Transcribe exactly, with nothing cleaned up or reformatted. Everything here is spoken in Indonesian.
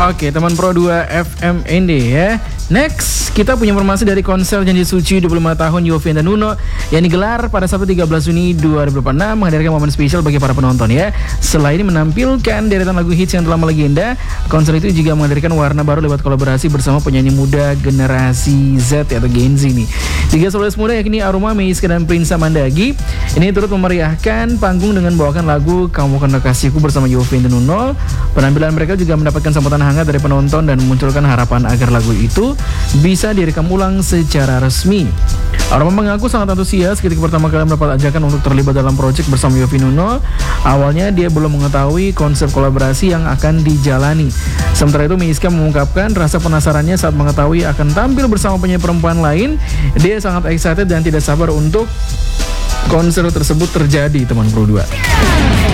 Oke, teman Pro dua F M N D ya. Next, kita punya informasi dari konser Janji Suci dua puluh lima tahun Yovie dan Nuno yang digelar pada Sabtu tiga belas Juni dua ribu dua puluh enam, menghadirkan momen spesial bagi para penonton ya. Selain menampilkan deretan lagu hits yang telah melegenda, konser itu juga menghadirkan warna baru lewat kolaborasi bersama penyanyi muda generasi Z atau Gen Z nih. Tiga solois muda yakni Aroma, Meiska, dan Prinsa Mandagi ini turut memeriahkan panggung dengan membawakan lagu Kamu Kan Kasihku bersama Yovie dan Nuno. Penampilan mereka juga mendapatkan sambutan hangat dari penonton dan memunculkan harapan agar lagu itu bisa direkam ulang secara resmi. Aroma mengaku sangat antusias ketika pertama kali mendapat ajakan untuk terlibat dalam proyek bersama Yovie Nuno. Awalnya dia belum mengetahui konsep kolaborasi yang akan dijalani. Sementara itu Meiska mengungkapkan rasa penasarannya saat mengetahui akan tampil bersama penyanyi perempuan lain. Dia sangat excited dan tidak sabar untuk konser tersebut terjadi, teman Pro dua.